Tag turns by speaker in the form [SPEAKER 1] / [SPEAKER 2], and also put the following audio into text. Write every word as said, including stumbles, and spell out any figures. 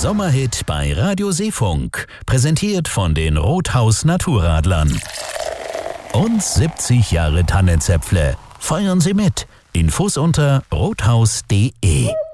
[SPEAKER 1] Sommerhit bei Radio Seefunk. Präsentiert von den Rothaus Naturradlern. Und siebzig Jahre Tannenzäpfle. Feiern Sie mit. Infos unter rothaus punkt de.